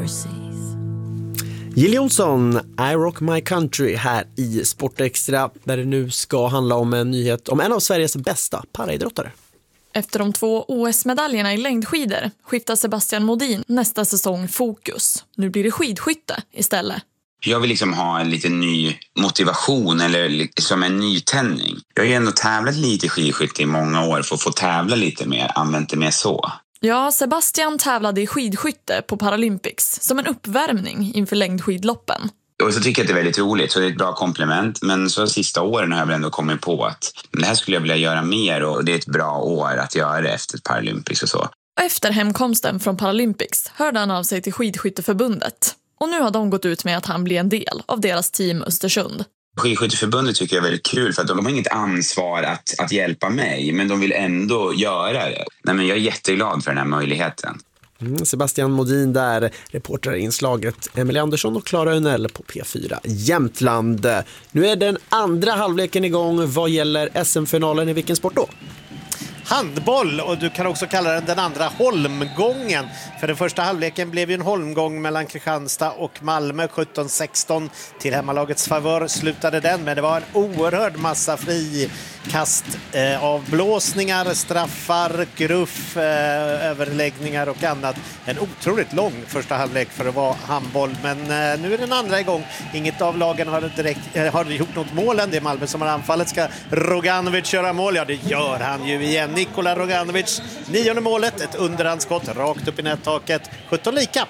overseas. Jill Johnson, I Rock My Country här i Sportextra, där det nu ska handla om en nyhet om en av Sveriges bästa paraidrottare. Efter de 2 OS-medaljerna i längdskidor skiftar Sebastian Modin nästa säsong fokus. Nu blir det skidskytte istället. Jag vill ha en lite ny motivation eller som en nytändning. Jag har ju ändå tävlat lite skidskytte i många år för att få tävla lite mer, använt det mer så. Ja, Sebastian tävlade i skidskytte på Paralympics som en uppvärmning inför längdskidloppen. Och så tycker jag att det är väldigt roligt, så det är ett bra komplement. Men så sista åren har jag väl ändå kommit på att det här skulle jag vilja göra mer och det är ett bra år att göra det efter Paralympics och så. Efter hemkomsten från Paralympics hörde han av sig till Skidskytteförbundet. Och nu har de gått ut med att han blir en del av deras team Östersund. Skidskytteförbundet tycker jag är väldigt kul för att de har inget ansvar att hjälpa mig, men de vill ändå göra det. Nej, men jag är jätteglad för den här möjligheten. Sebastian Modin där, reportrar inslaget Emily Andersson och Clara Unell på P4 Jämtland. Nu är den andra halvleken igång. Vad gäller SM-finalen i vilken sport då? Handboll, och du kan också kalla den andra holmgången. För den första halvleken blev ju en holmgång mellan Kristianstad och Malmö. 17-16 till hemmalagets favör slutade den, men det var en oerhörd massa frikast, avblåsningar, straffar, gruff, överläggningar och annat. En otroligt lång första halvlek för att vara handboll, men nu är den andra igång. Inget av lagen har gjort något mål än. Det är Malmö som har anfallet. Ska Roganovic köra mål? Ja, det gör han ju igen. Nikola Roganovic, 9:e målet, ett underhandskott rakt upp i nättaket, 17 lika.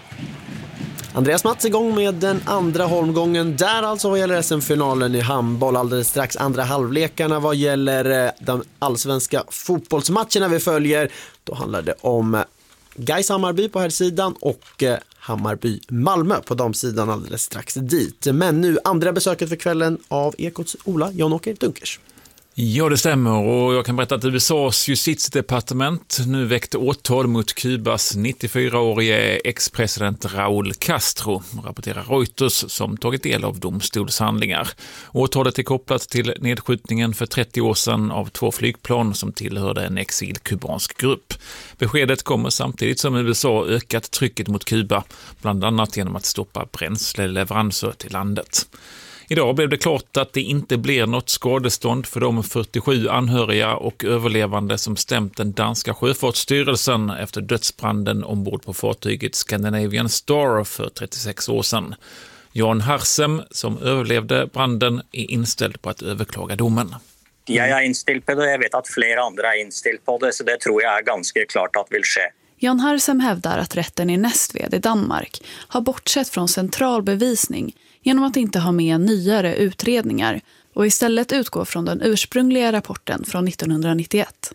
Andreas Mats igång med den andra holmgången där alltså vad gäller SM-finalen i handboll. Alldeles strax andra halvlekarna vad gäller de allsvenska fotbollsmatcherna vi följer. Då handlar det om Gais Hammarby på här sidan och Hammarby Malmö på damsidan alldeles strax dit. Men nu andra besöket för kvällen av Ekots Ola Jan-Åker Dunkers. Ja, det stämmer, och jag kan berätta att USAs justitiedepartement nu väckte åtal mot Kubas 94-årige ex-president Raúl Castro, rapporterar Reuters, som tagit del av domstolshandlingar. Åtalet är kopplat till nedskjutningen för 30 år sedan av 2 flygplan som tillhörde en exilkubansk grupp. Beskedet kommer samtidigt som USA ökat trycket mot Kuba, bland annat genom att stoppa bränsleleveranser till landet. Idag blev det klart att det inte blir något skadestånd för de 47 anhöriga och överlevande som stämt den danska sjöfartsstyrelsen efter dödsbranden ombord på fartyget Scandinavian Star för 36 år sedan. Jan Harsem, som överlevde branden, är inställd på att överklaga domen. Jag är inställd på det, jag vet att flera andra är inställd på det, så det tror jag är ganska klart att vill ske. Jan Harsem hävdar att rätten i Nästved i Danmark har bortsett från central bevisning genom att inte ha med nyare utredningar och istället utgå från den ursprungliga rapporten från 1991.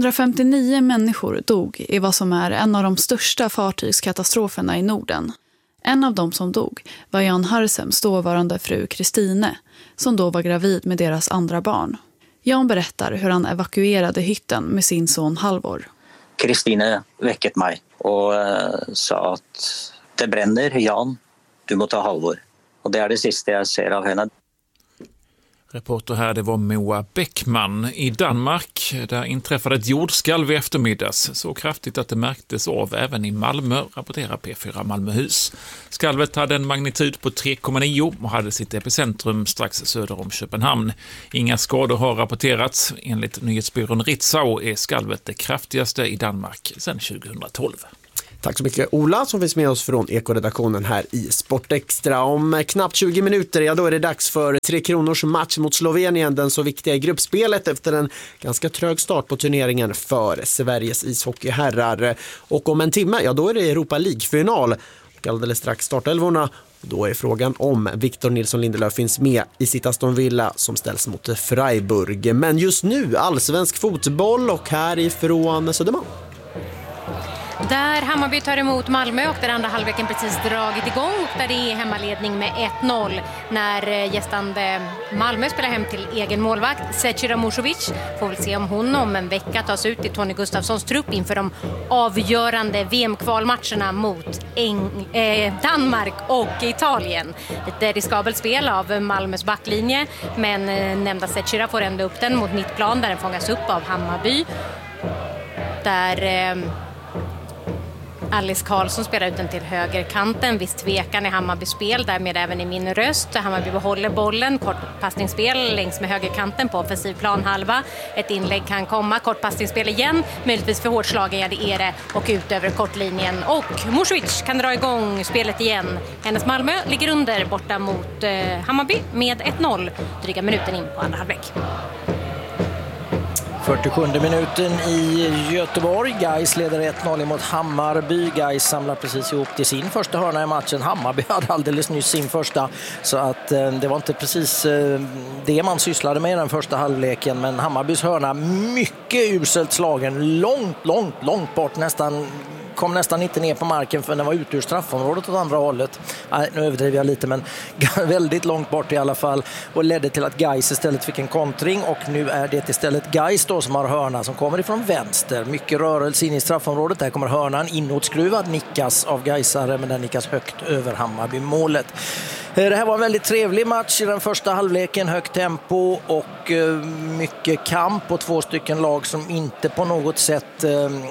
159 människor dog i vad som är en av de största fartygskatastroferna i Norden. En av dem som dog var Jan Harsems dåvarande fru Kristine, som då var gravid med deras andra barn. Jan berättar hur han evakuerade hytten med sin son Halvor. Kristine väckte mig och sa att det bränner, Jan, du måste ta Halvor. Och det är det sista jag ser av henne. Reporter här, det var Moa Bäckman. I Danmark, där inträffade ett jordskalv i eftermiddags, så kraftigt att det märktes av även i Malmö, rapporterar P4 Malmöhus. Skalvet hade en magnitud på 3,9 och hade sitt epicentrum strax söder om Köpenhamn. Inga skador har rapporterats. Enligt nyhetsbyrån Ritzau är skalvet det kraftigaste i Danmark sedan 2012. Tack så mycket Ola som finns med oss från Ekoredaktionen här i Sportextra. Om knappt 20 minuter, ja då är det dags för 3 Kronors match mot Slovenien, den så viktiga i gruppspelet efter en ganska trög start på turneringen för Sveriges ishockeyherrar. Och om en timme, ja då är det Europa League-final och alldeles strax startelvorna. Då är frågan om Victor Nilsson Lindelöf finns med i sitt Aston Villa som ställs mot Freiburg. Men just nu allsvensk fotboll och härifrån Södermalm. Där Hammarby tar emot Malmö och där andra halvleken precis dragit igång och där det är hemmaledning med 1-0 när gästande Malmö spelar hem till egen målvakt Zecira Musovic. Får väl se om hon om en vecka tas ut i Tony Gustafssons trupp inför de avgörande VM-kvalmatcherna mot Danmark och Italien. Ett riskabelt spel av Malmös backlinje, men nämnda Zecira får ändå upp den mot mittplan där den fångas upp av Hammarby. Där Alice Karlsson spelar ut den till högerkanten. Viss tvekan i Hammarbys spel, därmed även i min röst. Hammarby behåller bollen, kort passningsspel längs med högerkanten på offensiv planhalva. Ett inlägg kan komma, kort passningsspel igen. Möjligtvis för hårt slagen, ja det är det. Och ut över kortlinjen. Och Musovic kan dra igång spelet igen. Hennes Malmö ligger under borta mot Hammarby med 1-0. Dryga minuten in på andra halvlek. 47 minuten i Göteborg. Gais leder 1-0 mot Hammarby. Gais samlar precis ihop till sin första hörna i matchen. Hammarby hade alldeles nyss sin första. Så att det var inte precis det man sysslade med i den första halvleken. Men Hammarbys hörna mycket uselt slagen. Långt bort. Kom nästan inte ner på marken för den var ute ur straffområdet åt andra hållet. Nej, nu överdriver jag lite, men väldigt långt bort i alla fall. Och ledde till att Gais istället fick en kontring. Och nu är det istället Gais då som har hörna som kommer ifrån vänster. Mycket rörelse in i straffområdet. Där kommer hörnan inåtskruvad, nickas av Gaisare, men den nickas högt över Hammarby-målet. Det här var en väldigt trevlig match i den första halvleken. Högt tempo och mycket kamp och två stycken lag som inte på något sätt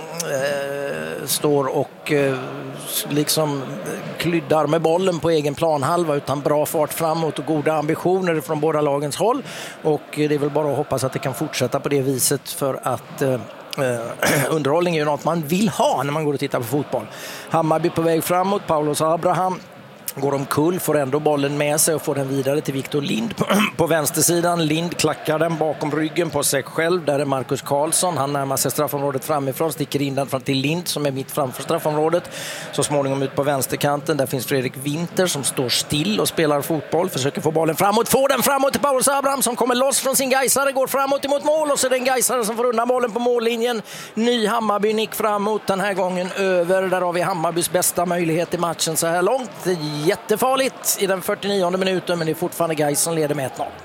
står och liksom kryddar med bollen på egen planhalva, utan bra fart framåt och goda ambitioner från båda lagens håll. Och det är väl bara att hoppas att det kan fortsätta på det viset, för att underhållning är ju något man vill ha när man går och tittar på fotboll. Hammarby på väg framåt, Paulos Abraham går omkull, får ändå bollen med sig och får den vidare till Victor Lind på vänstersidan. Lind klackar den bakom ryggen på sig själv. Där är Marcus Karlsson. Han närmar sig straffområdet framifrån, sticker in den fram till Lind som är mitt framför straffområdet. Så småningom ut på vänsterkanten. Där finns Fredrik Winter som står still och spelar fotboll. Försöker få bollen framåt. Får den framåt till Paulos Abraham som kommer loss från sin Gaisare. Går framåt emot mål och så är det en Gaisare som får undan bollen på mållinjen. Ny Hammarby nick framåt, den här gången över. Där har vi Hammarbys bästa möjlighet i matchen så här långt. Jättefarligt i den 49:e minuten, men det är fortfarande Gais som leder med 1-0.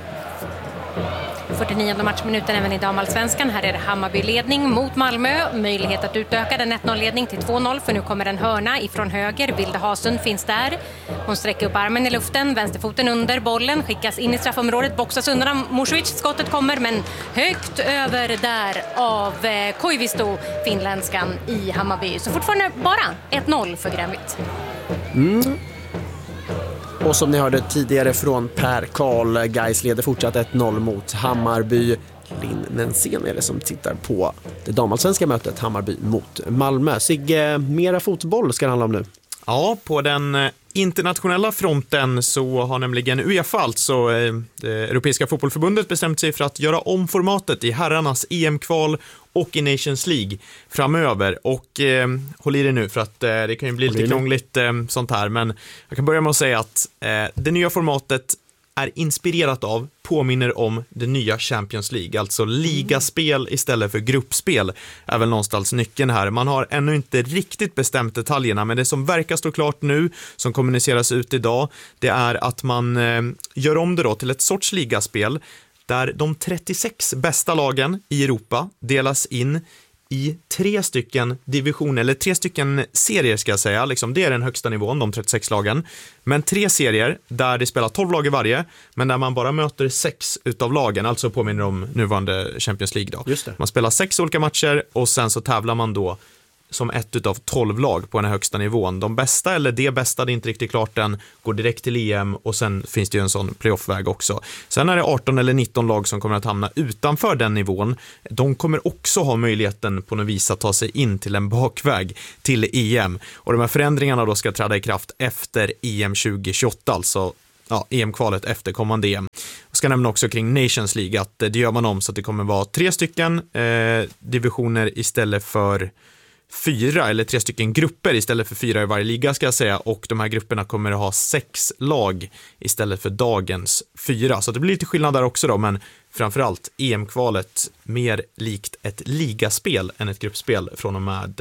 49:e matchminuten även i damallsvenskan. Här är det Hammarby-ledning mot Malmö. Möjlighet att utöka den 1-0-ledning till 2-0, för nu kommer en hörna ifrån höger. Vilda Hasund finns där. Hon sträcker upp armen i luften, vänsterfoten under bollen, skickas in i straffområdet, boxas undan av Musovic. Skottet kommer, men högt över där av Koivisto, finländskan i Hammarby. Så fortfarande bara 1-0 för Gränvitt. Och som ni hörde tidigare från Per Karl, Gais leder fortsatt 1-0 mot Hammarby. Linn Nensén är det som tittar på det damallsvenska mötet Hammarby mot Malmö. Sigge, mera fotboll ska det handla om nu. Ja, på den internationella fronten så har nämligen UEFA, alltså det Europeiska fotbollförbundet, bestämt sig för att göra om formatet i herrarnas EM-kval och i Nations League framöver. Och håll i det nu, för att det kan ju bli lite krångligt sånt här. Men jag kan börja med att säga att det nya formatet är inspirerat av, påminner om det nya Champions League, alltså ligaspel istället för gruppspel är väl någonstans nyckeln här. Man har ännu inte riktigt bestämt detaljerna, men det som verkar stå klart nu, som kommuniceras ut idag, det är att man gör om det då till ett sorts ligaspel där de 36 bästa lagen i Europa delas in i 3 stycken divisioner, eller 3 stycken serier ska jag säga, liksom det är den högsta nivån, de 36 lagen, men 3 serier där det spelar 12 lag i varje, men där man bara möter 6 utav lagen, alltså påminner om nuvarande Champions League då. Just det. Man spelar 6 olika matcher och sen så tävlar man då som ett utav 12 lag på den högsta nivån. De bästa, eller det bästa, det är inte riktigt klart än, går direkt till EM och sen finns det ju en sån playoffväg också. Sen är det 18 eller 19 lag som kommer att hamna utanför den nivån. De kommer också ha möjligheten på något vis att ta sig in till en bakväg till EM. Och de här förändringarna då ska träda i kraft efter EM 2028, alltså EM-kvalet efter kommande EM. Jag ska nämna också kring Nations League att det gör man om så att det kommer vara 3 stycken divisioner istället för 4, eller 3 stycken grupper istället för 4 i varje liga ska jag säga, och de här grupperna kommer att ha 6 lag istället för dagens 4, så det blir lite skillnad där också då, men framförallt EM-kvalet mer likt ett ligaspel än ett gruppspel från och med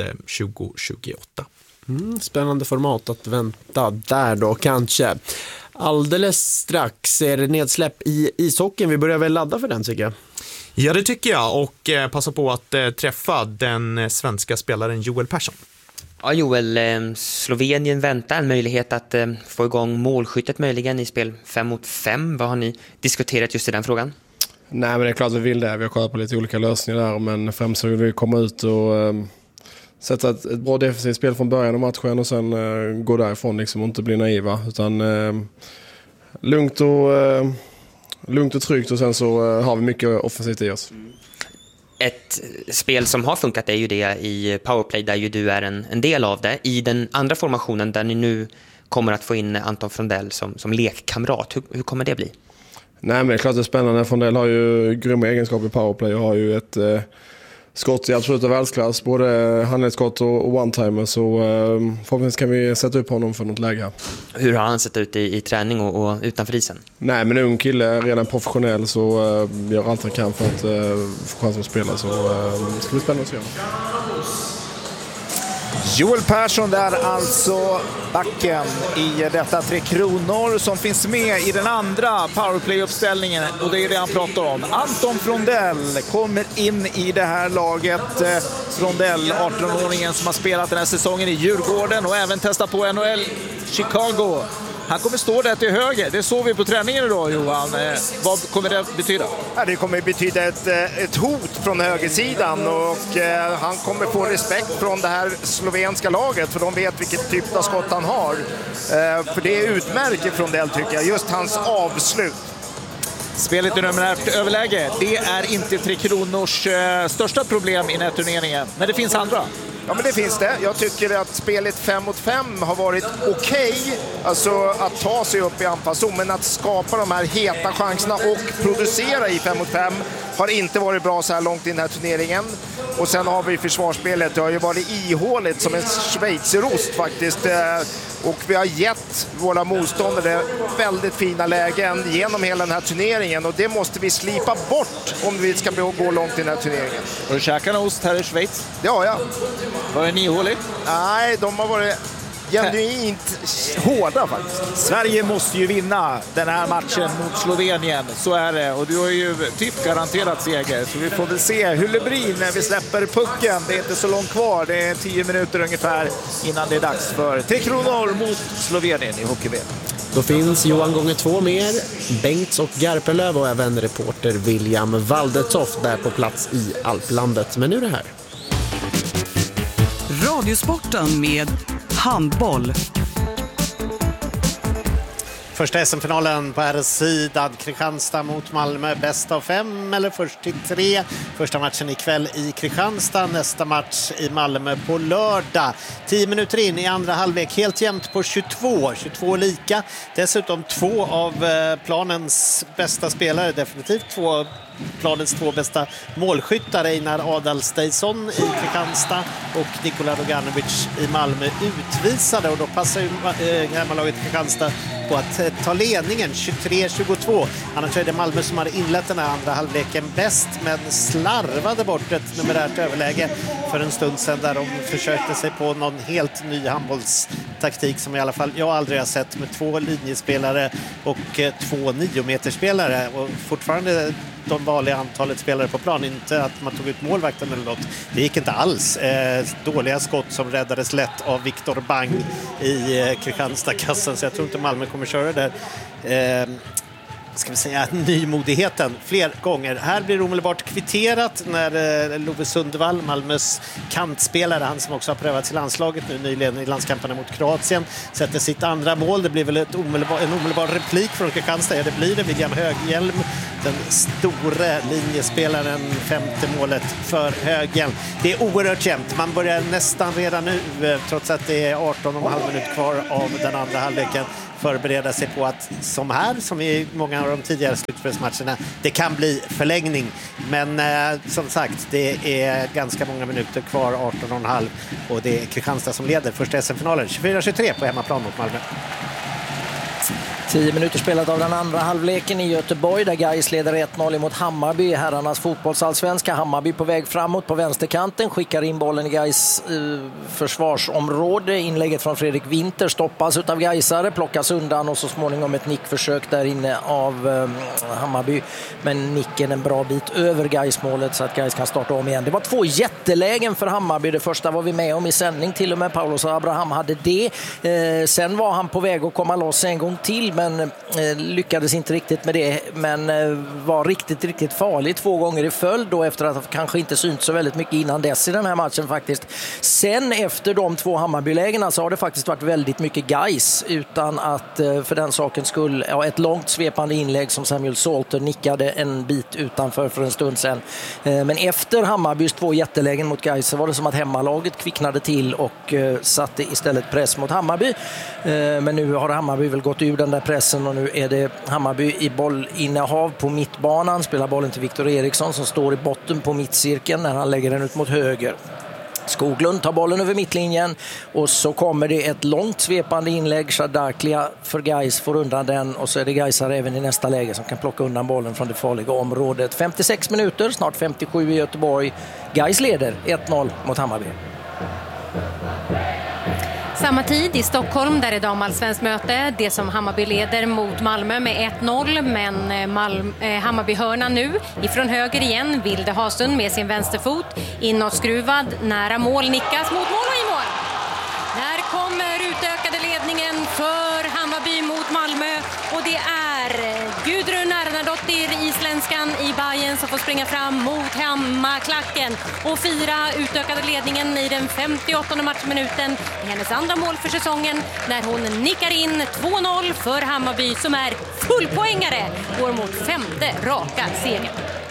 2028. Spännande format att vänta där då kanske. Alldeles strax är det nedsläpp i ishockeyn. Vi börjar väl ladda för den tycker jag. Ja, det tycker jag, och passa på att träffa den svenska spelaren Joel Persson. Ja, Joel, Slovenien väntar en möjlighet att få igång målskyttet möjligen i spel 5-mot-5. Vad har ni diskuterat just i den frågan? Nej, men det är klart vi vill det. Vi har kollat på lite olika lösningar där, men främst så vill vi komma ut och sätta ett bra defensivt spel från början av matchen och sen gå därifrån liksom och inte bli naiva. Utan lugnt och tryggt och sen så har vi mycket offensivt i oss. Ett spel som har funkat är ju det i powerplay där ju du är en del av det. I den andra formationen där ni nu kommer att få in Anton Frondell som lekkamrat. Hur kommer det bli? Nej, men det är klart det är spännande. Frondell har ju grymma egenskaper i powerplay och har ju ett skott i absoluta världsklass. Både handledsskott och one-timer. Så förhoppningsvis kan vi sätta upp honom för något läge. Hur har han sett ut i träning och utanför isen? Nej, men en ung kille, redan professionell, så gör allt han kan för att få chansen att spela. Så det ska bli spännande att se. Joel Persson där alltså, backen i detta Tre Kronor som finns med i den andra powerplay-uppställningen, och det är det han pratar om. Anton Frondell kommer in i det här laget. Frondell, 18-åringen som har spelat den här säsongen i Djurgården och även testat på NHL Chicago. Han kommer stå där till höger. Det såg vi på träningen idag, Johan. Vad kommer det betyda? Ja, det kommer betyda ett hot från högersidan, och han kommer få respekt från det här slovenska laget, för de vet vilket typ av skott han har. För det är utmärkt från det, tycker jag. Just hans avslut. Spelet i numerärt överläge, det är inte Tre Kronors största problem i den här turneringen. Men det finns andra. Ja, men det finns det. Jag tycker att spelet 5 mot 5 har varit okej. Alltså att ta sig upp i anfallszon, men att skapa de här heta chanserna och producera i 5 mot 5 har inte varit bra så här långt i den här turneringen. Och sen har vi försvarspelet. Det har ju varit ihåligt som en schweizerost faktiskt. Och vi har gett våra motståndare väldigt fina lägen genom hela den här turneringen. Och det måste vi slipa bort om vi ska gå långt i den här turneringen. Har du käkat en ost här i Schweiz? Ja, ja. Var den ihålig? Nej, de har varit genuint hårda faktiskt. Sverige måste ju vinna den här matchen mot Slovenien, så är det. Och du har ju typ garanterat seger, så vi får väl se hur det blir när vi släpper pucken. Det är inte så långt kvar, det är 10 minuter ungefär innan det är dags för Tre Kronor mot Slovenien i hockey-VM. Då finns Johan gånger 2 mer, Bengts och Garpenlöv och även reporter William Waldetoft där på plats i Alplandet. Men nu är det här. Radiosporten med handboll. Första SM-finalen på RS-sidan, Kristianstad mot Malmö, bäst av 5 eller först till 3. Första matchen ikväll i Kristianstad, nästa match i Malmö på lördag. 10 minuter in i andra halvlek, helt jämnt på 22 lika. Dessutom 2 av planens bästa spelare, definitivt 2 planens 2 bästa målskyttar, Einar Adalsteinsson i Kristianstad och Nikola Roganovic i Malmö, utvisade, och då passar ju hemmalaget Kristianstad på att ta ledningen 23-22. Annars är det Malmö som har inlett den här andra halvleken bäst, men slarvade bort ett numerärt överläge för en stund sedan där de försökte sig på någon helt ny handbollstaktik som i alla fall jag aldrig har sett, med 2 linjespelare och 2 9-meterspelare, och fortfarande de vanliga antalet spelare på plan, inte att man tog ut målvakten eller något. Det gick inte alls. Dåliga skott som räddades lätt av Viktor Bang i Kristianstad-kassan, så jag tror inte Malmö kommer köra där. Ska vi säga nymodigheten fler gånger. Här blir det omedelbart kvitterat när Love Sundvall, Malmös kantspelare, han som också har prövat i landslaget nu nyligen i landskamperna mot Kroatien, sätter sitt andra mål. Det blir väl en omedelbar replik från Kristianstad. Ja, det blir det. William Höghjelm, den store linjespelaren, 5:e målet för Höghjelm. Det är oerhört jämnt. Man börjar nästan redan nu, trots att det är 18,5 minuter kvar av den andra halvleken, förbereda sig på att, som i många av de tidigare slutspelsmatcherna, det kan bli förlängning. Men som sagt, det är ganska många minuter kvar, 18,5, och det är Kristianstad som leder första SM-finalen 24-23 på hemmaplan mot Malmö. 10 minuter spelat av den andra halvleken i Göteborg där Gais leder 1-0 mot Hammarby i herrarnas fotbollsallsvenska. Hammarby på väg framåt på vänsterkanten, skickar in bollen i Gais försvarsområde. Inlägget från Fredrik Winter stoppas av Gaisare, plockas undan och så småningom ett nickförsök där inne av Hammarby. Men nicken en bra bit över Gais-målet så att Gais kan starta om igen. Det var 2 jättelägen för Hammarby. Det första var vi med om i sändning, till och med Paulus Abraham hade det. Sen var han på väg att komma loss en gång till, men men lyckades inte riktigt med det. Men var riktigt farlig 2 gånger i följd då, efter att kanske inte synt så väldigt mycket innan dess i den här matchen faktiskt. Sen efter de 2 Hammarbylägena så har det faktiskt varit väldigt mycket Gais, utan att för den saken skull, ett långt svepande inlägg som Samuel Salter nickade en bit utanför för en stund sedan. Men efter Hammarbys 2 jättelägen mot Gais så var det som att hemmalaget kvicknade till och satte istället press mot Hammarby. Men nu har Hammarby väl gått ur den där pressen och nu är det Hammarby i bollinnehav på mittbanan. Spelar bollen till Viktor Eriksson som står i botten på mittcirkeln när han lägger den ut mot höger. Skoglund tar bollen över mittlinjen och så kommer det ett långt svepande inlägg. Shadarklia för Gais får undan den och så är det Gaisare även i nästa läge som kan plocka undan bollen från det farliga området. 56 minuter, snart 57 i Göteborg. Gais leder 1-0 mot Hammarby. Samma tid i Stockholm där är damallsvenskt möte. Det som Hammarby leder mot Malmö med 1-0, men Hammarbyhörnan nu ifrån höger igen. Vilde Haslund med sin vänsterfot inåtskruvad, nära mål, nickas mot mål och i mål. Där kommer utökade ledningen för Hammarby mot Malmö och det är Gudrun Arnardottir, isländskan i Bayern, som får springa fram mot hemmaklacken och fira utökade ledningen i den 58:e matchminuten. Det är hennes andra mål för säsongen när hon nickar in 2-0 för Hammarby som är fullpoängare, går mot 5:e raka segern.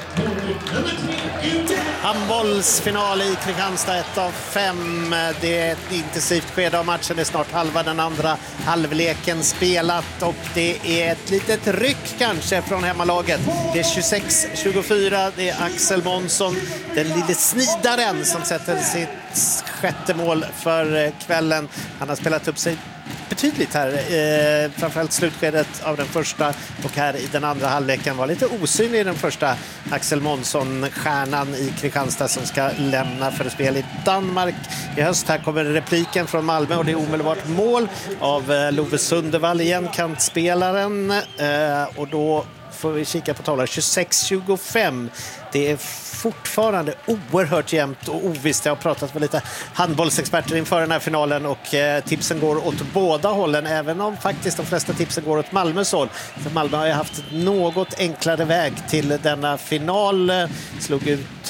Handbollsfinal i Kristianstad, 1 av 5. Det är ett intensivt skede av matchen. Det är snart halva den andra halvleken spelat och det är ett litet ryck kanske från hemmalaget. Det är 26-24. Det är Axel Månsson, den lille snidaren, som sätter sitt 6:e mål för kvällen. Han har spelat upp sig betydligt här, framförallt slutskedet av den första och här i den andra halvleken var lite osynlig i den första. Axel Månsson, stjärnan i Kristianstad som ska lämna för spel i Danmark i höst. Här kommer repliken från Malmö och det är omedelbart mål av Love Sundevall igen, kantspelaren, och då får vi kika på tavlan. 26-25. Det är fortfarande oerhört jämnt och ovisst. Jag har pratat med lite handbollsexperter inför den här finalen och tipsen går åt båda hållen, även om faktiskt de flesta tipsen går åt Malmös håll. För Malmö har ju haft ett något enklare väg till denna final. Slog ut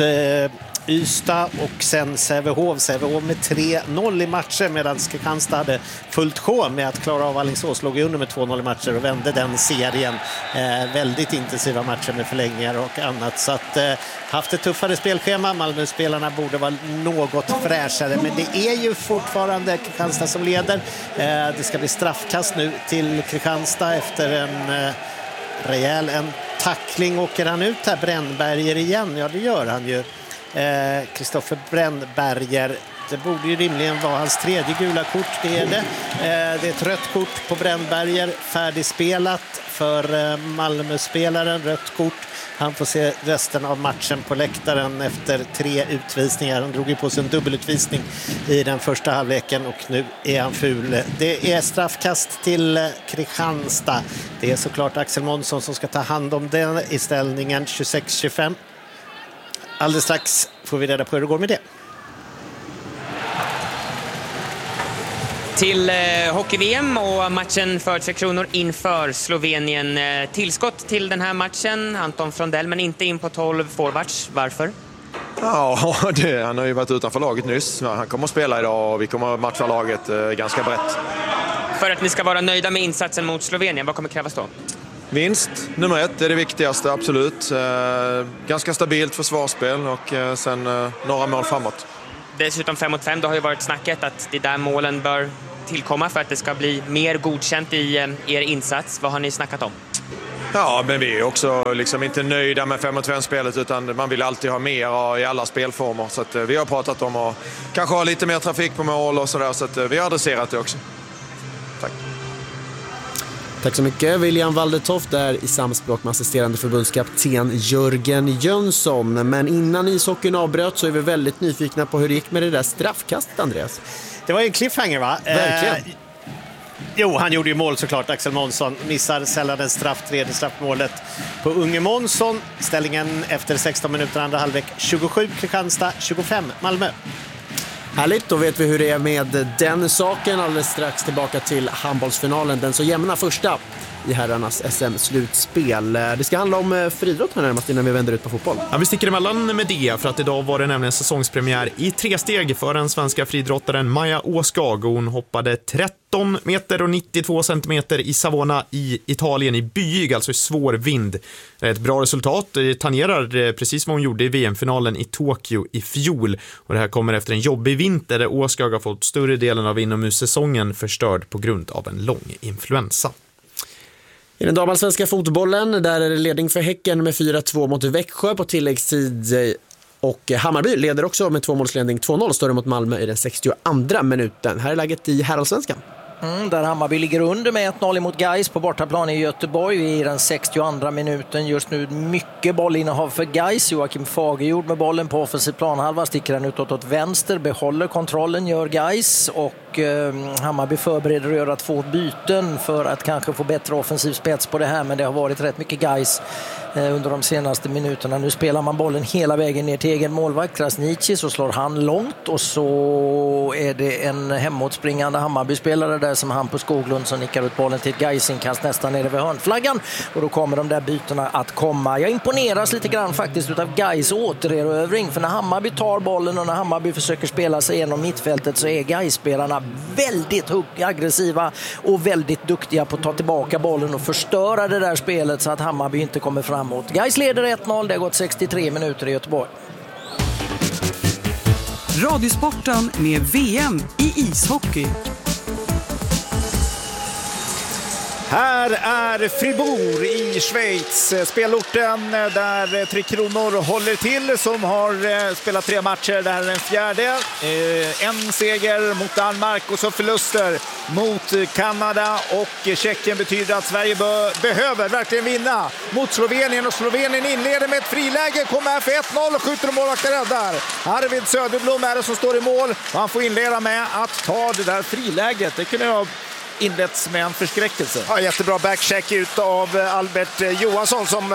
Ystad och sen Sävehof med 3-0 i matcher, medan Kristianstad hade fullt sjå med att klara av Alingsås, låg under med 2-0 i matcher och vände den serien. Väldigt intensiva matcher med förlängningar och annat, så att haft ett tuffare spelschema. Malmö-spelarna borde vara något fräschare, men det är ju fortfarande Kristianstad som leder. Det ska bli straffkast nu till Kristianstad efter en rejäl tackling. Åker han ut här, Brännberger igen? Ja, det gör han ju. Kristoffer Brännberger. Det borde ju rimligen vara hans 3:e gula kort. Det är det. Det är ett rött kort på Brännberger. Färdigspelat för Malmö-spelaren. Rött kort. Han får se resten av matchen på läktaren efter 3 utvisningar. Han drog ju på sig en dubbelutvisning i den första halvleken och nu är han ful. Det är straffkast till Kristianstad. Det är såklart Axel Månsson som ska ta hand om den i ställningen. 26-25. Alldeles strax får vi reda på hur det går med det. Till hockey-VM och matchen för 3 kronor inför Slovenien. Tillskott till den här matchen, Anton Frondell, men inte in på 12 forwards. Varför? Ja, han har ju varit utanför laget nyss. Han kommer att spela idag och vi kommer att matcha laget ganska brett. För att ni ska vara nöjda med insatsen mot Slovenien, vad kommer krävas då? Vinst, nummer 1, är det viktigaste, absolut. Ganska stabilt försvarsspel och sen några mål framåt. Dessutom 5 mot 5, då har ju varit snacket att det där målen bör tillkomma för att det ska bli mer godkänt i er insats. Vad har ni snackat om? Ja, men vi är också liksom inte nöjda med 5 mot 5-spelet, utan man vill alltid ha mer i alla spelformer. Så att vi har pratat om att kanske ha lite mer trafik på mål och sådär, så att vi har adresserat det också. Tack. Tack så mycket. William Waldertoft där i samspråk med assisterande förbundskapten Jörgen Jönsson. Men innan ishockeyn avbröt så är vi väldigt nyfikna på hur det gick med det där straffkastet, Andreas. Det var ju en cliffhanger, va? Verkligen. Jo, han gjorde ju mål såklart, Axel Månsson. Missar sällan en straff, 3:e straffmålet på Unge Månsson. Ställningen efter 16 minuter andra halvlek. 27 Kristianstad, 25 Malmö. Härligt, då vet vi hur det är med den saken. Alldeles strax tillbaka till handbollsfinalen, den så jämna första. i herrarnas SM-slutspel. Det ska handla om friidrott här närmast innan vi vänder ut på fotboll. Ja, vi sticker emellan med det för att idag var det nämligen säsongspremiär i 3 steg för den svenska friidrottaren Maja Åskag. Hon hoppade 13 meter och 92 centimeter i Savona i Italien i byig, alltså i svår vind. Det är ett bra resultat. Det tangerar precis vad hon gjorde i VM-finalen i Tokyo i fjol. Och det här kommer efter en jobbig vinter där Åskag har fått större delen av inomhussäsongen förstörd på grund av en lång influensa. I den damallsvenska fotbollen där är det ledning för Häcken med 4-2 mot Växjö på tilläggstid, och Hammarby leder också med 2-målsledning. 2-0 står det mot Malmö i den 62:a minuten. Här är läget i herrallsvenskan. Där Hammarby ligger under med 1-0 mot Gais på bortaplan i Göteborg i den 62:a minuten. Just nu mycket bollinnehav för Gais. Joakim Fagerjord med bollen på offensiv planhalva, sticker den utåt åt vänster, behåller kontrollen, gör Gais, och Hammarby förbereder att göra 2 byten för att kanske få bättre offensiv spets på det här, men det har varit rätt mycket Gais under de senaste minuterna. Nu spelar man bollen hela vägen ner till egen målvakt Krasniqi, så slår han långt, och så är det en hemåtspringande Hammarby-spelare där som Hampus Skoglund som nickar ut bollen till ett Gais-inkast nästan nere vid hörnflaggan, och då kommer de där bytena att komma. Jag imponeras lite grann faktiskt utav Gais återerövring, för när Hammarby tar bollen och när Hammarby försöker spela sig genom mittfältet så är Gais-spelarna väldigt aggressiva och väldigt duktiga på att ta tillbaka bollen och förstöra det där spelet så att Hammarby inte kommer framåt. Gais leder 1-0, det har gått 63 minuter i Göteborg. Radiosporten med VM i ishockey. Här är Fribourg i Schweiz, spelorten där Tre Kronor håller till, som har spelat 3 matcher. Det här är den 4:e. En seger mot Danmark och så förluster mot Kanada och Tjeckien betyder att Sverige behöver verkligen vinna mot Slovenien, och Slovenien inleder med ett friläge, kommer här för 1-0 och skjuter och målvakten räddar. Arvid Söderblom är det som står i mål, och han får inleda med att ta det där friläget. Det kunde jag inletts med en förskräckelse. Ja, jättebra backcheck ut av Albert Johansson som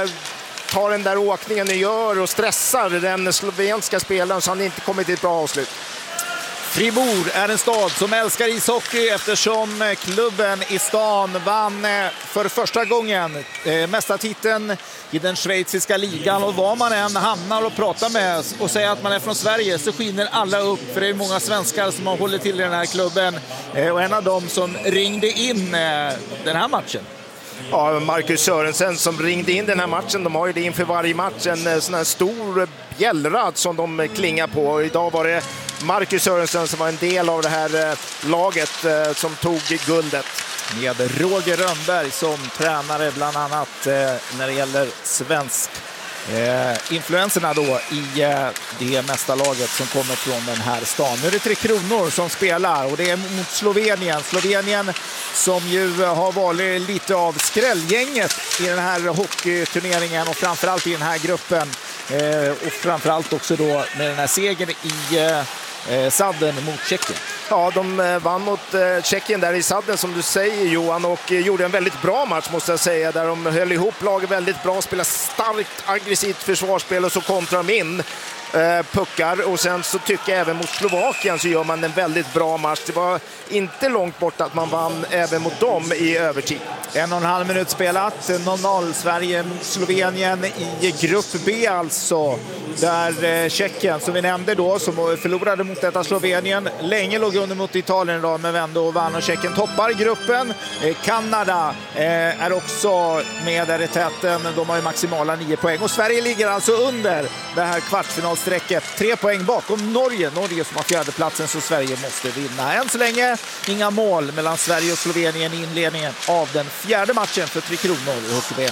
tar den där åkningen och gör och stressar den slovenska spelaren så han inte kommer till ett bra avslut. Fribourg är en stad som älskar ishockey eftersom klubben i stan vann för första gången mästartiteln i den schweiziska ligan, och var man än hamnar och pratar med och säger att man är från Sverige så skiner alla upp, för det är många svenskar som har hållit till i den här klubben, och en av dem som ringde in den här matchen. Ja, Marcus Sörensen som ringde in den här matchen. De har ju det inför varje match, en sån här stor bjällrad som de klingar på, och idag var det Marcus Sörensen som var en del av det här laget som tog guldet. Med Roger Rönnberg som tränare bland annat när det gäller svensk influenserna då i det mästarlaget som kommer från den här stan. Nu är det Tre Kronor som spelar, och det är mot Slovenien. Slovenien som ju har varit lite av skrällgänget i den här hockeyturneringen och framförallt i den här gruppen. Och framförallt också då med den här segern i sadden mot Tjeckien. Ja, de vann mot Tjeckien där i sadden som du säger, Johan, och gjorde en väldigt bra match måste jag säga, där de höll ihop laget väldigt bra, spelade starkt aggressivt försvarsspel och så kontrar de in puckar, och sen så tycker jag även mot Slovakien så gör man en väldigt bra match. Det var inte långt bort att man vann även mot dem i övertid. 1,5 minut spelat, 0-0 Sverige mot Slovenien i grupp B alltså, där Tjeckien som vi nämnde då, som förlorade mot detta Slovenien, länge låg under mot Italien idag men vände och vann, och Tjeckien toppar gruppen. Kanada är också med där i täten, de har ju maximala 9 poäng, och Sverige ligger alltså under det här kvartsfinalsträcket, 3 poäng bakom Norge som har 4:e platsen, så Sverige måste vinna. Än så länge inga mål mellan Sverige och Slovenien i inledningen av den 4:e matchen för Tre Kronor i hockey-VM.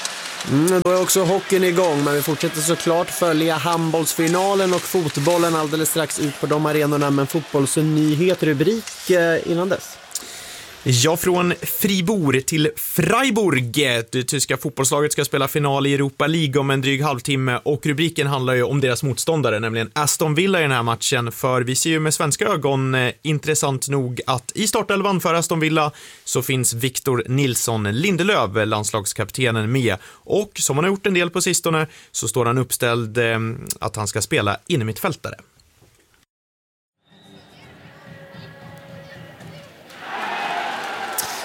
Då är också hockeyn igång, men vi fortsätter såklart följa handbollsfinalen och fotbollen alldeles strax ut på de arenorna, men fotbollsnyhet rubrik innan dess. Ja, från Fribourg till Freiburg. Det tyska fotbollslaget ska spela final i Europa League om en dryg halvtimme, och rubriken handlar ju om deras motståndare, nämligen Aston Villa i den här matchen, för vi ser ju med svenska ögon intressant nog att i startelvan för Aston Villa så finns Victor Nilsson Lindelöf, landslagskaptenen, med, och som han har gjort en del på sistone så står han uppställd att han ska spela innermittfältare.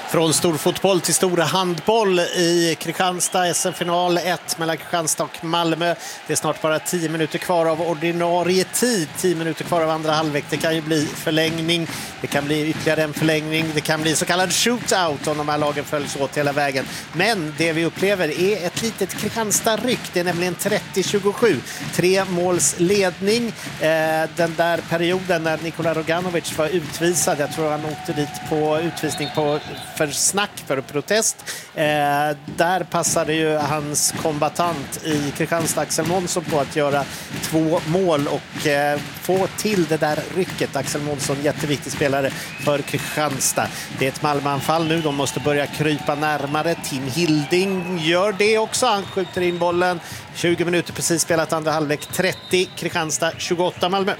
Från storfotboll till stora handboll i Kristianstad, SM-final 1 mellan Kristianstad och Malmö. Det är snart bara 10 minuter kvar av ordinarie tid, 10 minuter kvar av andra halvlek. Det kan ju bli förlängning, det kan bli ytterligare en förlängning, det kan bli så kallad shootout om de här lagen följs åt hela vägen. Men det vi upplever är ett litet Kristianstad-ryck, det är nämligen 30-27, 3 måls ledning. Den där perioden när Nikola Roganovic var utvisad, jag tror han åkte dit på utvisning på för snack, för protest. Där passade ju hans kombatant i Kristianstad, Axel Månsson, på att göra 2 mål och få till det där rycket. Axel Månsson, jätteviktig spelare för Kristianstad. Det är ett Malmöanfall nu, de måste börja krypa närmare. Tim Hilding gör det också, han skjuter in bollen. 20 minuter precis spelat andra halvlek, 30 Kristianstad, 28 Malmö.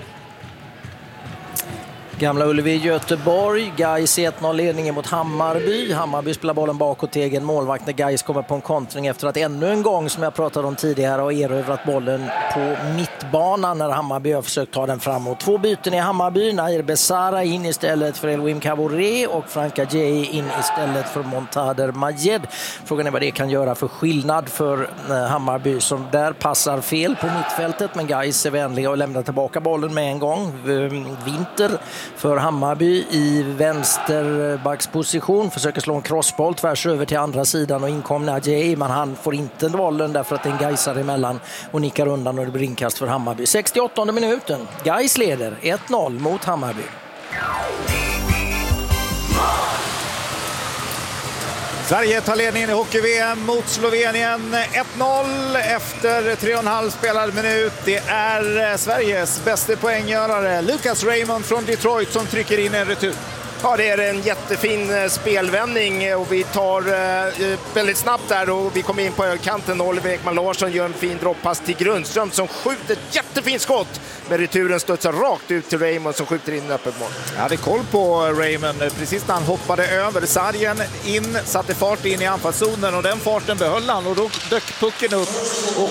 Gamla Ullevi, Göteborg. Gais 1-0-ledningen mot Hammarby. Hammarby spelar bollen bakåt till egen målvakt när Gais kommer på en kontring efter att ännu en gång, som jag pratade om tidigare, har erövrat bollen på mittbanan när Hammarby har försökt ta den framåt. 2 byten i Hammarby. Nair Besara in istället för Elwim Kavoré och Franka Djei in istället för Montader Majed. Frågan är vad det kan göra för skillnad för Hammarby, som där passar fel på mittfältet, men Gais är vänliga och lämnar tillbaka bollen med en gång. Vinter för Hammarby i vänsterbacksposition, försöker slå en crossboll tvärs över till andra sidan och inkom Nadjei, men han får inte bollen därför att det är en Gaisare emellan och nickar undan och det blir inkast för Hammarby. 68:e minuten, Gais leder 1-0 mot Hammarby. Sverige tar ledningen i hockey-VM mot Slovenien 1-0 efter 3,5 spelad minut. Det är Sveriges bästa poänggörare Lucas Raymond från Detroit som trycker in en retur. Ja, det är en jättefin spelvändning och vi tar väldigt snabbt där och vi kommer in på högerkanten. Oliver Ekman Larsson gör en fin droppass till Grundström som skjuter ett jättefint skott. Men returen studsar rakt ut till Raymond som skjuter in öppet mål. Jag hade koll på Raymond precis när han hoppade över sargen in, satte fart in i anfallszonen och den farten behöll han och då dök pucken upp och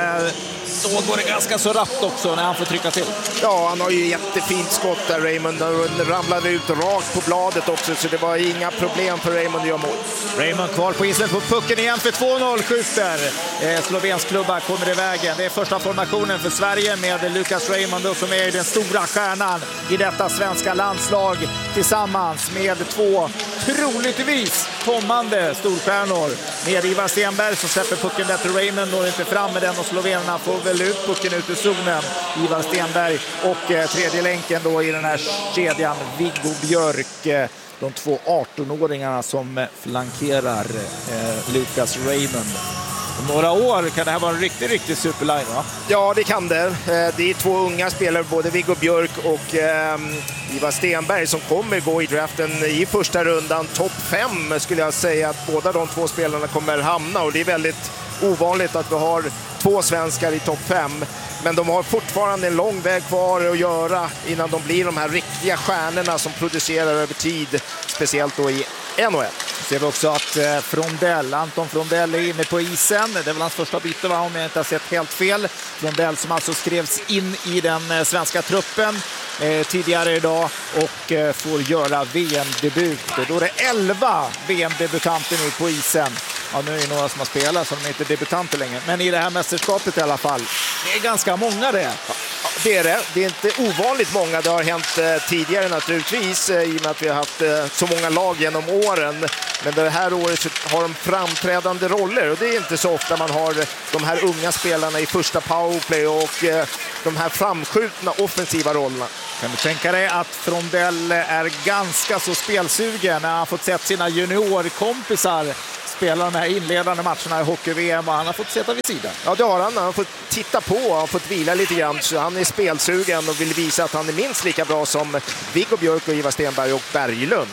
då går det ganska så rappt också när han får trycka till. Ja, han har ju jättefint skott där Raymond och ramlade ut rakt på bladet också så det var inga problem för Raymond att göra mål. Raymond kvar på isen på pucken igen för 2-0 skjuter. Slovensk klubba kommer i vägen. Det är första formationen för Sverige med Lucas Raymond som är den stora stjärnan i detta svenska landslag tillsammans med 2 troligtvis kommande storstjärnor. Med Ivar Stenberg som släpper pucken där till Raymond, når inte fram med den och slovenerna får väl ut pucken ut ur zonen. Ivar Stenberg och tredje länken då i den här kedjan Viggo Björk. De 2 18-åringarna som flankerar Lucas Raymond. Om några år kan det här vara en riktigt superline, va? Ja, det kan det. Det är 2 unga spelare, både Viggo Björk och Ivar Stenberg, som kommer gå i draften i första rundan. Topp 5 skulle jag säga att båda de 2 spelarna kommer hamna och det är väldigt ovanligt att vi har 2 svenskar i topp 5. Men de har fortfarande en lång väg kvar att göra innan de blir de här riktiga stjärnorna som producerar över tid, speciellt då i NHL. Ser vi också att Anton Frondell är inne på isen. Det är väl hans första byte, va? Om jag inte har sett helt fel. Frondell som alltså skrevs in i den svenska truppen tidigare idag och får göra VM-debut. Då är det 11 VM-debutanter nu på isen. Ja, nu är det några som har spelat som inte är debutanter längre. Men i det här mästerskapet i alla fall. Det är ganska många det. Ja, det är det. Det är inte ovanligt många. Det har hänt tidigare naturligtvis i och med att vi har haft så många lag genom åren. Men det här året så har de framträdande roller och det är inte så ofta man har de här unga spelarna i första powerplay och de här framskjutna offensiva rollerna. Kan du tänka dig att Frondell är ganska så spelsugen när han fått sett sina juniorkompisar spela de här inledande matcherna i hockey-VM och han har fått sätta vid sidan? Ja, det har han. Han har fått titta på och har fått vila lite grann. Så han är spelsugen och vill visa att han är minst lika bra som Viggo Björk och Ivar Stenberg och Berglund.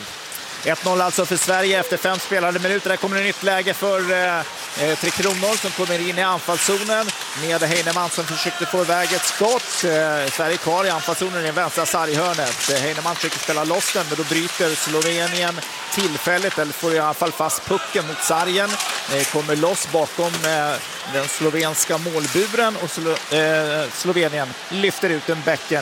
1-0 alltså för Sverige efter 5 spelade minuter. Där kommer ett nytt läge för Tre Kronor som kommer in i anfallszonen med Heinemann som försökte få iväg ett skott. Sverige kvar i anfallszonen i den vänstra sarghörnet. Heinemann försöker spela loss den, men då bryter Slovenien tillfället, eller får i alla fall fast pucken mot sargen. Kommer loss bakom den slovenska målburen och Slovenien lyfter ut en bäcken.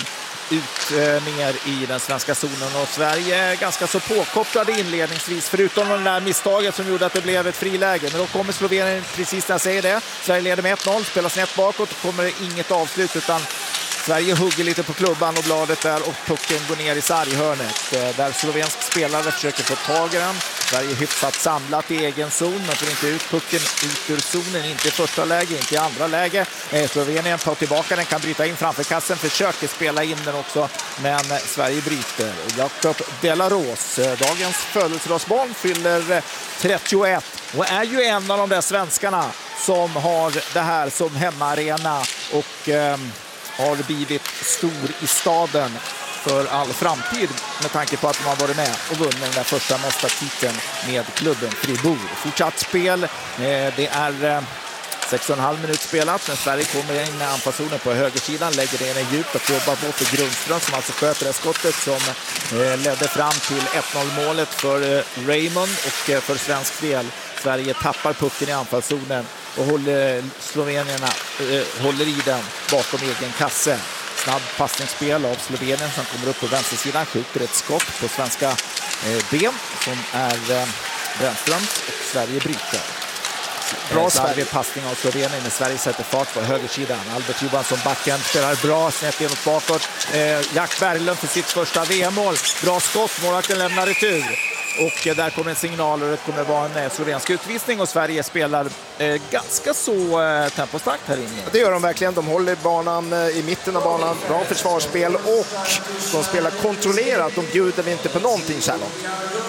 ut mer i den svenska zonen och Sverige är ganska så påkopplade inledningsvis förutom det där misstaget som gjorde att det blev ett friläge. Men då kommer Slovenien precis när jag säger det. Sverige leder med 1-0, spelar snett bakåt och kommer inget avslut utan Sverige hugger lite på klubban och bladet där och pucken går ner i sarghörnet. Där slovensk spelare försöker få tag i den. Sverige hyfsat samlat i egen zon men får inte ut pucken ut ur zonen. Inte i första läge, inte i andra läge. Slovenien tar tillbaka den, kan bryta in framför kassen. Försöker spela in den också men Sverige bryter. Jakob Delaros, dagens födelsedagsbarn, fyller 31 och är ju en av de där svenskarna som har det här som hemmaarena och har blivit stor i staden för all framtid med tanke på att de har varit med och vunnit den där första mästartiteln med klubben Fribourg. Fortsatt spel, det är 6,5 minuter spelat men Sverige kommer in med anfallszonen på högersidan, lägger det in i djupt och jobbar bort för Grundström som alltså sköter det skottet som ledde fram till 1-0 målet för Raymond och för svensk del. Sverige tappar pucken i anfallszonen och slovenierna håller i den bakom egen kasse. Snabb passningsspel av Slovenien som kommer upp på vänstersidan, skjuter ett skott på svenska ben som är Brännströms och Sverige bryter. Bra Sverige passning av Slovenien när Sverige sätter fart på högersidan. Albert Johansson backen spelar bra, snett inåt bakåt. Jack Berglund för sitt första VM-mål. Bra skott, målvakten lämnar retur. Och där kommer en signal och det kommer vara en slovensk utvisning och Sverige spelar ganska så tempostarkt här inne. Det gör de verkligen. De håller banan i mitten av banan. Bra försvarsspel och de spelar kontrollerat. De bjuder inte på någonting så här långt.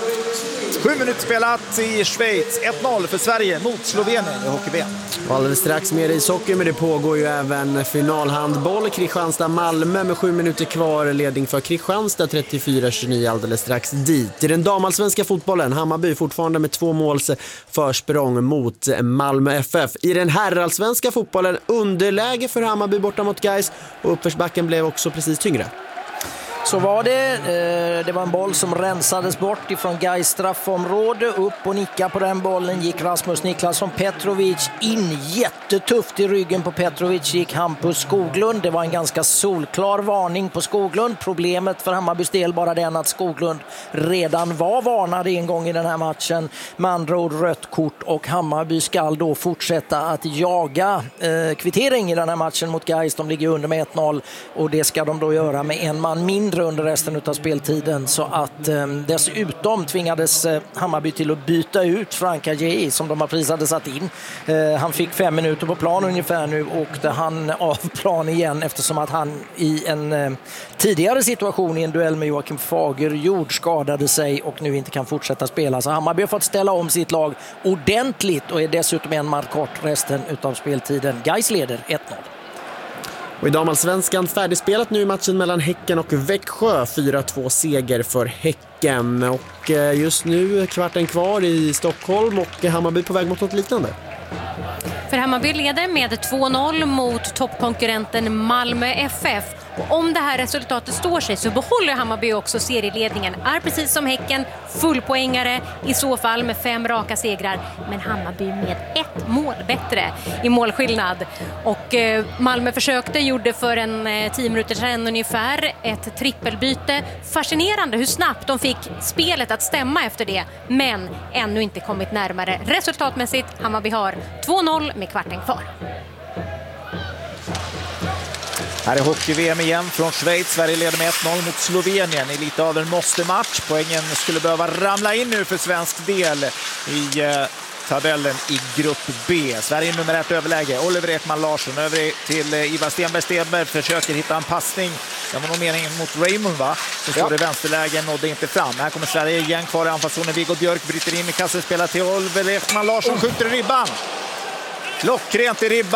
7 minuter spelat i Schweiz. 1-0 för Sverige mot Slovenien i hockey-VM. Och alldeles strax mer ishockey, men det pågår ju även finalhandboll. Kristianstad-Malmö med 7 minuter kvar. Ledning för Kristianstad 34-29 alldeles strax dit. I den damallsvenska fotbollen, Hammarby fortfarande med 2 måls försprång mot Malmö FF. I den herrallsvenska fotbollen underläge för Hammarby borta mot Gais och uppförsbacken blev också precis tyngre. Så var det. Det var en boll som rensades bort ifrån Gais straffområde. Upp och nicka på den bollen gick Rasmus Niklasson Petrovic in. Jättetufft i ryggen på Petrovic gick Hampus Skoglund. Det var en ganska solklar varning på Skoglund. Problemet för Hammarbys del bara den att Skoglund redan var varnad en gång i den här matchen. Med andra ord rött kort och Hammarby ska då fortsätta att jaga kvittering i den här matchen mot Gais. De ligger under med 1-0 och det ska de då göra med en man mindre under resten av speltiden så att dessutom tvingades Hammarby till att byta ut Frank Adjei som de har precis hade satt in. Han fick 5 minuter på plan ungefär nu och åkte han av plan igen eftersom att han i en tidigare situation i en duell med Joakim Fagerjord skadade sig och nu inte kan fortsätta spela. Så Hammarby har fått ställa om sitt lag ordentligt och är dessutom en match kort resten av speltiden. Gais leder 1-0. Och i damallsvenskan färdigspelat nu i matchen mellan Häcken och Växjö. 4-2 seger för Häcken. Och just nu kvarten kvar i Stockholm och Hammarby på väg mot något liknande. För Hammarby leder med 2-0 mot toppkonkurrenten Malmö FF. Och om det här resultatet står sig så behåller Hammarby också serieledningen. Är precis som Häcken fullpoängare i så fall med 5 raka segrar. Men Hammarby med 1 mål bättre i målskillnad. Och Malmö gjorde för en 10 minuter sedan ungefär ett trippelbyte. Fascinerande hur snabbt de fick spelet att stämma efter det. Men ännu inte kommit närmare. Resultatmässigt Hammarby har 2-0 med kvarten kvar. Här är hockey-VM igen från Schweiz. Sverige leder med 1-0 mot Slovenien i lite av en måste-match. Poängen skulle behöva ramla in nu för svensk del i tabellen i grupp B. Sverige nummer 1 överläge. Oliver Ekman Larsson över till Ivar Stenberg försöker hitta en passning. Det var nog meningen mot Raymond va? Så står det vänsterlägen nådde inte fram. Här kommer Sverige igen kvar i anfallszonen. Viggo Björk bryter in i kassen, spelar till Oliver Ekman Larsson, skjuter i ribban. Klockrent i ribban.